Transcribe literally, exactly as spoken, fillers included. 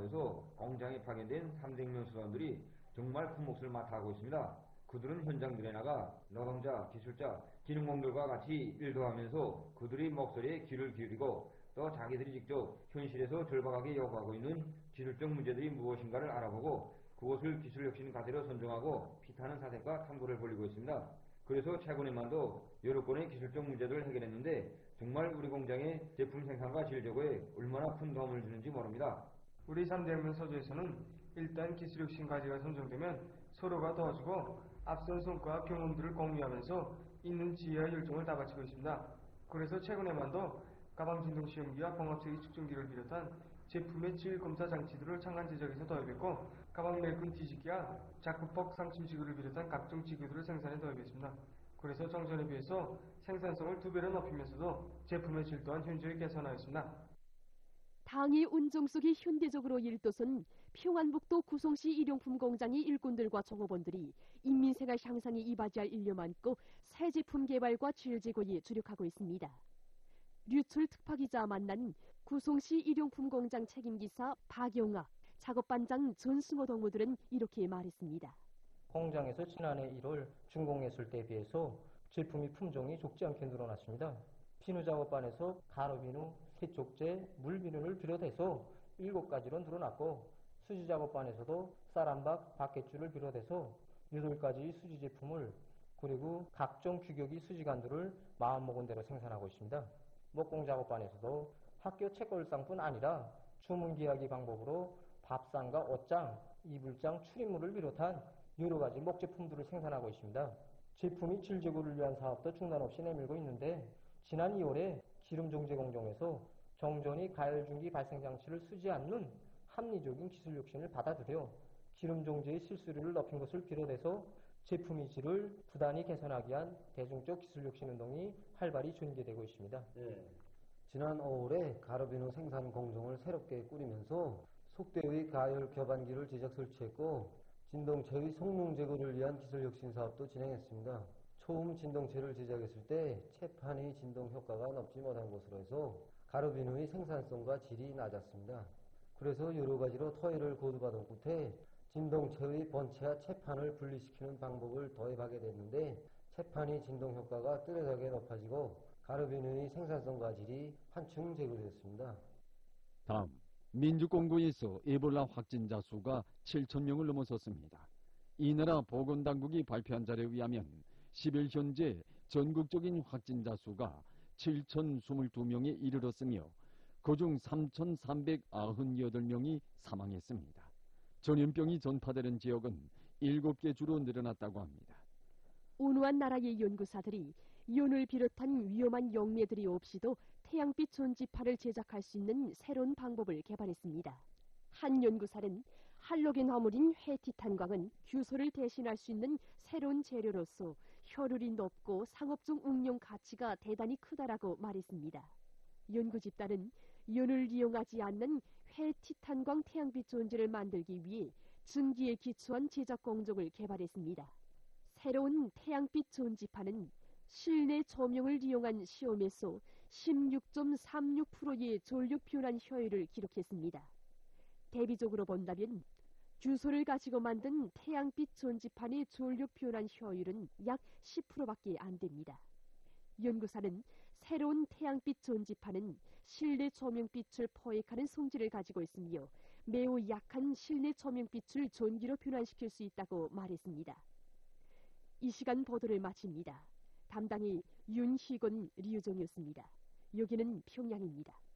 강화돼서 공장에 파견된 삼백 명 수사원들이 정말 큰 몫을 맡아하고 있습니다. 그들은 현장들에 나가 노동자, 기술자, 기능공들과 같이 일도 하면서 그들의 목소리에 귀를 기울이고 또 자기들이 직접 현실에서 절박하게 요구하고 있는 기술적 문제들이 무엇인가를 알아보고 그것을 기술혁신 과제로 선정하고 피타는 사색과 탐구를 벌이고 있습니다. 그래서 최근에만도 여러 건의 기술적 문제들을 해결했는데 정말 우리 공장의 제품 생산과 질 제고에 얼마나 큰 도움을 주는지 모릅니다. 우리 삼대문 서주에서는 일단 기술혁신 과제가 선정되면 서로가 도와주고 앞선 성과와 경험들을 공유하면서 있는 지혜와 열정을 다 바치고 있습니다. 그래서 최근에만도 가방 진동 시험기와 봉합체계 측정기를 비롯한 제품의 질 검사 장치들을 창간 제작해서 도입했고 가방 멜금 뒤집기와 자크폭 상침지구를 비롯한 각종 지구들을 생산해 도입했습니다. 그래서 정전에 비해서 생산성을 두 배로 높이면서도 제품의 질 또한 현저히 개선하였습니다. 당의 운정 속에 현대적으로 일도선 평안북도 구성시 일용품 공장의 일꾼들과 종업원들이 인민생활 향상에 이바지할 일념 안고 새 제품 개발과 질 제고에 주력하고 있습니다. 류출 특파기자 만난 구성시 일용품 공장 책임기사 박용아, 작업반장 전승호 동무들은 이렇게 말했습니다. 공장에서 지난해 일월 준공했을 때에 비해서 제품의 품종이 적지 않게 늘어났습니다. 비누 작업반에서 가로비누, 세쪽제, 물비누를 비롯해서 일곱 가지로 늘어났고 수지 작업반에서도 쌀한박, 박갯줄을 비롯해서 여덟 가지의 수지 제품을 그리고 각종 규격의 수지간들을 마음먹은 대로 생산하고 있습니다. 목공 작업반에서도 학교 책걸상뿐 아니라 주문기하기 방법으로 밥상과 옷장, 이불장, 출입물을 비롯한 여러 가지 목제품들을 생산하고 있습니다. 제품의 질 제고를 위한 사업도 중단 없이 내밀고 있는데 지난 이월에 기름정제 공정에서 정전이 가열중기 발생장치를 쓰지 않는 합리적인 기술혁신을 받아들여 기름정제의 실수율을 높인 것을 비롯해서 제품의 질을 부단히 개선하기 위한 대중적 기술혁신 운동이 활발히 전개되고 있습니다. 네. 지난 오월에 가로비누 생산 공정을 새롭게 꾸리면서 속대의 가열 교반기를 제작 설치했고 진동체의 성능 제거를 위한 기술혁신 사업도 진행했습니다. 처음 진동체를 제작했을 때 채판의 진동 효과가 높지 못한 것으로 해서 가로비누의 생산성과 질이 낮았습니다. 그래서 여러 가지로 토의를 거두받은 끝에 진동체의 본체와 채판을 분리시키는 방법을 도입하게 됐는데 채판의 진동 효과가 뚜렷하게 높아지고 가로비누의 생산성과 질이 한층 제고되었습니다. 다음 민주공고에서 에볼라 확진자 수가 칠천 명을 넘어섰습니다. 이 나라 보건당국이 발표한 자료에 의하면 십 일 현재 전국적인 확진자 수가 칠천이십이 명에 이르렀으며 그중 삼천삼백구십팔 명이 사망했습니다. 전염병이 전파되는 지역은 일곱 개 주로 늘어났다고 합니다. 온화한 나라의 연구사들이 연을 비롯한 위험한 영매들이 없이도 태양빛 전지파를 제작할 수 있는 새로운 방법을 개발했습니다. 한 연구사는 할로겐 화물인 회티탄광은 규소를 대신할 수 있는 새로운 재료로서 효율이 높고 상업적 응용 가치가 대단히 크다라고 말했습니다. 연구 집단은 연을 이용하지 않는 회티탄광 태양빛 전지를 만들기 위해 증기에 기초한 제작 공정을 개발했습니다. 새로운 태양빛 전지파는 실내 조명을 이용한 시험에서 십육 점 삼육 퍼센트의 전력 표현 효율을 기록했습니다. 대비적으로 본다면 주소를 가지고 만든 태양빛 전지판의 전력 표현 효율은 약 십 퍼센트밖에 안 됩니다. 연구사는 새로운 태양빛 전지판은 실내 조명빛을 포획하는 성질을 가지고 있으며 매우 약한 실내 조명빛을 전기로 변환시킬 수 있다고 말했습니다. 이 시간 보도를 마칩니다. 담당이 윤희곤, 류정이었습니다. 여기는 평양입니다.